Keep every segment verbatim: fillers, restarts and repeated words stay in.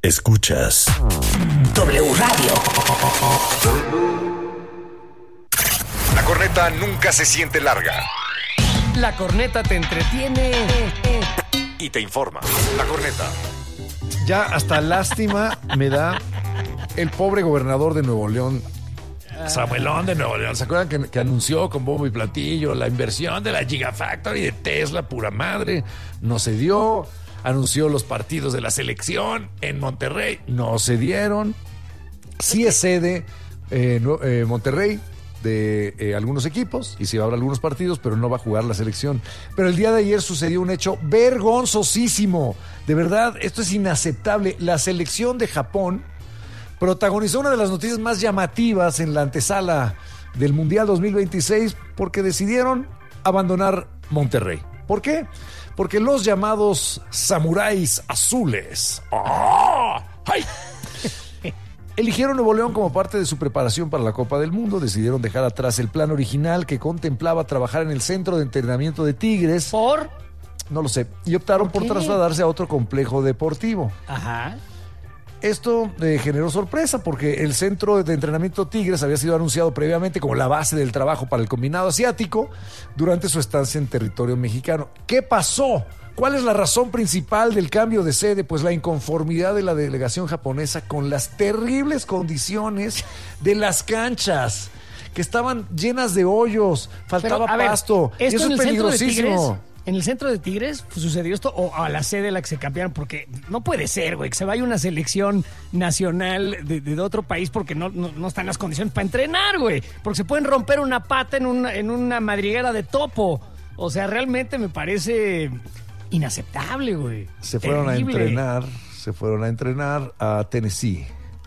Escuchas W Radio. La corneta nunca se siente larga. La corneta te entretiene Y te informa. La corneta. Ya hasta lástima me da el pobre gobernador de Nuevo León, Samuelón de Nuevo León. ¿Se acuerdan que, que anunció con bombo y platillo la inversión de la Gigafactory de Tesla, pura madre? No se dio. Anunció los partidos de la selección en Monterrey. No se dieron. Sí es sede eh, no, eh, Monterrey de eh, algunos equipos y sí va a haber algunos partidos, pero no va a jugar la selección. Pero el día de ayer sucedió un hecho vergonzosísimo. De verdad, esto es inaceptable. La selección de Japón protagonizó una de las noticias más llamativas en la antesala del Mundial dos mil veintiséis porque decidieron abandonar Monterrey. ¿Por qué? Porque los llamados samuráis azules ¡oh! ¡Ay! eligieron Nuevo León como parte de su preparación para la Copa del Mundo. Decidieron dejar atrás el plan original que contemplaba trabajar en el centro de entrenamiento de Tigres. ¿Por? No lo sé. Y optaron por, por trasladarse a otro complejo deportivo. Ajá. Esto eh, generó sorpresa porque el centro de entrenamiento Tigres había sido anunciado previamente como la base del trabajo para el combinado asiático durante su estancia en territorio mexicano. ¿Qué pasó? ¿Cuál es la razón principal del cambio de sede? Pues la inconformidad de la delegación japonesa con las terribles condiciones de las canchas, que estaban llenas de hoyos, faltaba Pero, pasto. Ver, y eso es peligrosísimo. ¿En el centro de Tigres pues, sucedió esto o a la sede a la que se cambiaron? Porque no puede ser, güey, que se vaya una selección nacional de, de otro país porque no, no, no están las condiciones para entrenar, güey. Porque se pueden romper una pata en una, en una madriguera de topo. O sea, realmente me parece inaceptable, güey. Se fueron Terrible. a entrenar, se fueron a entrenar a Tennessee.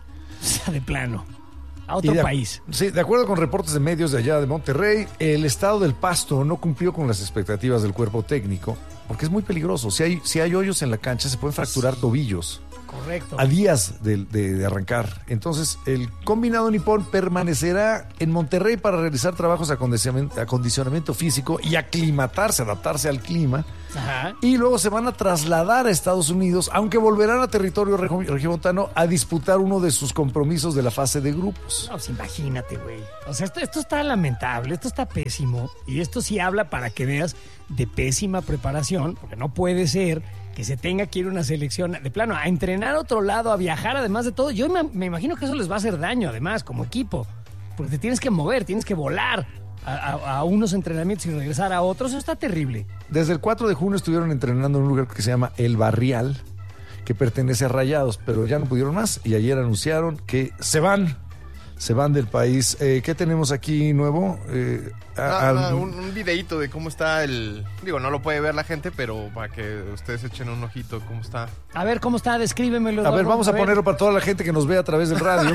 O sea, de plano. A otro de, país. Sí, de acuerdo con reportes de medios de allá de Monterrey, el estado del pasto no cumplió con las expectativas del cuerpo técnico, porque es muy peligroso. Si hay, si hay hoyos en la cancha, se pueden fracturar tobillos. Correcto. A días de, de, de arrancar. Entonces, el combinado nipón permanecerá en Monterrey para realizar trabajos de acondicionamiento, acondicionamiento físico y aclimatarse, adaptarse al clima. Ajá. Y luego se van a trasladar a Estados Unidos, aunque volverán a territorio regi- regiomontano a disputar uno de sus compromisos de la fase de grupos. No, pues imagínate, güey. O sea, esto, esto está lamentable, esto está pésimo. Y esto sí habla para que veas de pésima preparación, porque no puede ser que se tenga que ir una selección de plano a entrenar a otro lado, a viajar, además de todo. Yo me, me imagino que eso les va a hacer daño, además, como equipo. Porque te tienes que mover, tienes que volar a, a, a unos entrenamientos y regresar a otros. Eso está terrible. Desde el cuatro de junio estuvieron entrenando en un lugar que se llama El Barrial, que pertenece a Rayados, pero ya no pudieron más y ayer anunciaron que se van, se van del país. Eh, ¿Qué tenemos aquí nuevo? Eh, Ah, al... ah, un, un videíto de cómo está el... Digo, no lo puede ver la gente, pero para que ustedes echen un ojito cómo está. A ver, ¿cómo está? Descríbemelo. A ver, Eduardo. vamos a, ver. ponerlo para toda la gente que nos ve a través del radio.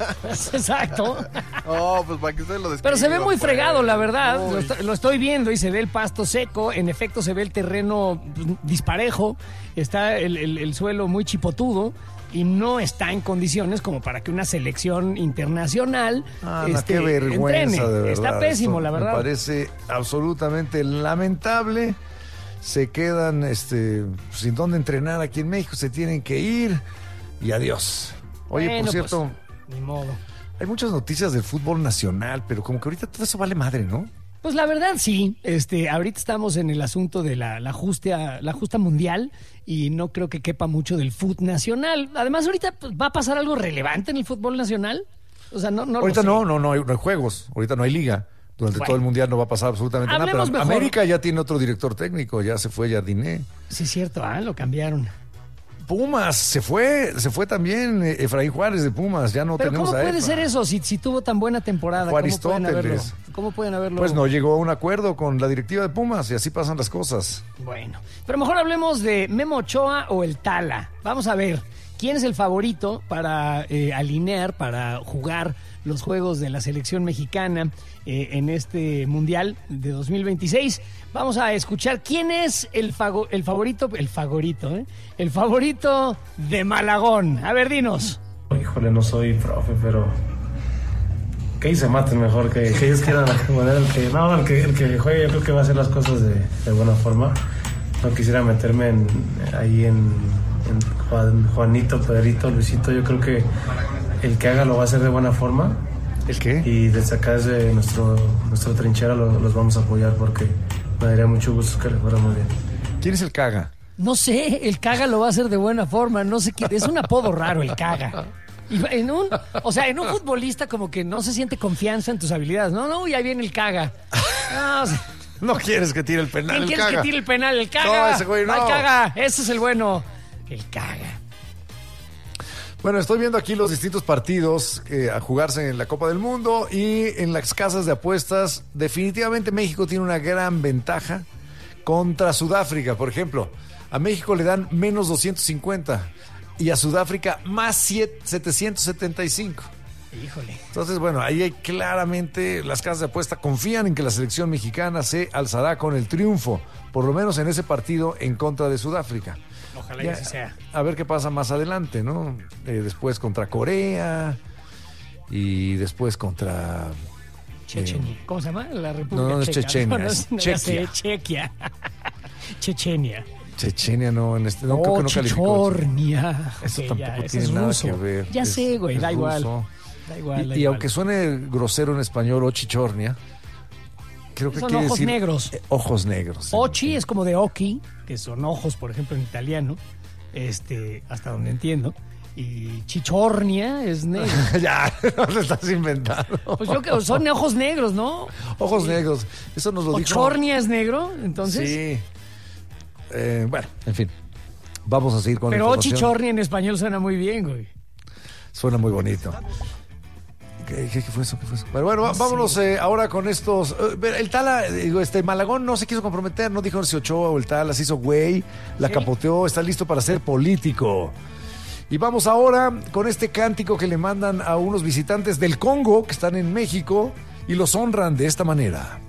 Exacto. Oh, pues para que ustedes lo describan. Pero se ve muy pues. fregado, la verdad. Uy. Lo, est- lo estoy viendo y se ve el pasto seco. En efecto, se ve el terreno pues, disparejo. Está el, el- el suelo muy chipotudo. Y no está en condiciones como para que una selección internacional Ah, este, qué vergüenza, entrene. de verdad. Está pésimo, Esto la verdad. Me parece absolutamente lamentable. Se quedan este, sin dónde entrenar aquí en México, se tienen que ir y adiós. Oye, Bueno, por cierto, pues, ni modo. hay muchas noticias del fútbol nacional, pero como que ahorita todo eso vale madre, ¿no? Pues la verdad sí, este, ahorita estamos en el asunto de la, la, justa, la justa mundial y no creo que quepa mucho del fútbol nacional. Además ahorita pues, va a pasar algo relevante en el fútbol nacional. O sea, no, no ahorita lo sé. no, no, no hay, no hay juegos, ahorita no hay liga. Durante Bueno. todo el mundial no va a pasar absolutamente nada, pero Hablemos mejor. América ya tiene otro director técnico, ya se fue Jardiné. Sí es cierto, ah, lo cambiaron. Pumas, se fue, se fue también eh, Efraín Juárez de Pumas, ya no Pero tenemos ¿cómo a puede Efa. ser eso si, si tuvo tan buena temporada? Fue ¿Cómo pueden haberlo? Aristóteles. ¿Cómo pueden haberlo? Pues no llegó a un acuerdo con la directiva de Pumas y así pasan las cosas. Bueno, pero mejor hablemos de Memo Ochoa o el Tala. Vamos a ver, ¿quién es el favorito para eh, alinear, para jugar los juegos de la selección mexicana eh, en este Mundial de dos mil veintiséis? Vamos a escuchar quién es el, fago, el favorito, el favorito, ¿eh? El favorito de Malagón. A ver, dinos. Híjole, no soy profe, pero que ellos se maten mejor, que, que ellos quieran poner el que, no, el que, el que juegue, yo creo que va a hacer las cosas de, de buena forma. No quisiera meterme en, ahí en, en Juan, Juanito, Pedrito, Luisito, yo creo que el que haga lo va a hacer de buena forma. ¿El qué? Y desde acá, desde nuestro, nuestra trinchera, lo, los vamos a apoyar porque me daría mucho gusto que le fuera muy bien. ¿Quién es el caga? No sé, el caga lo va a hacer de buena forma, no sé qué, es un apodo raro el caga. Y en un, o sea, en un futbolista como que no se siente confianza en tus habilidades. No, no, ya viene el caga. No, o sea, No quieres que tire el penal, ¿quién el quieres caga. que tire el penal? El caga. No, ese güey no. El caga, ese es el bueno. El caga. Bueno, estoy viendo aquí los distintos partidos eh, a jugarse en la Copa del Mundo y en las casas de apuestas. Definitivamente México tiene una gran ventaja contra Sudáfrica. Por ejemplo, a México le dan menos doscientos cincuenta y a Sudáfrica más setecientos setenta y cinco. Híjole. Entonces, bueno, ahí hay claramente las casas de apuesta confían en que la selección mexicana se alzará con el triunfo, por lo menos en ese partido en contra de Sudáfrica. Ojalá Ya, que así sea. a ver qué pasa más adelante, ¿no? Eh, después contra Corea y después contra... Chechenia. ¿Cómo se llama? La República No, no es Checa. Chechenia, no, es no, ya sé, Chequia. Chequia. Chechenia. Chechenia, no, en este, no, Oh, creo que no calificó. Chichornia. Eso Ok, tampoco ya, ese tiene es nada ruso. que ver. Ya Es- sé, güey, es da igual. ruso. Da igual, Y, da y igual. aunque suene grosero en español, ochichornia, creo que Son quiere ojos decir negros. eh, ojos negros. Ochi es como de oki, que son ojos, por ejemplo, en italiano, este, hasta donde entiendo. Y chichornia es negro. Ya, no lo estás inventando. Pues yo que son ojos negros, ¿no? Ojos negros. Eso nos lo dijo. Ochornia es negro, entonces. Sí. Eh, bueno, en fin. Vamos a seguir con la Pero información. chichornia en español suena muy bien, güey. Suena muy bonito. ¿Qué, qué- qué fue eso? ¿Qué fue eso? Pero bueno, va- vámonos eh, ahora con estos. eh, el Tala, digo, este Malagón no se quiso comprometer, no dijo si Ochoa o el Tala, se hizo güey, la Sí. capoteó, está listo para ser político. Y vamos ahora con este cántico que le mandan a unos visitantes del Congo que están en México y los honran de esta manera.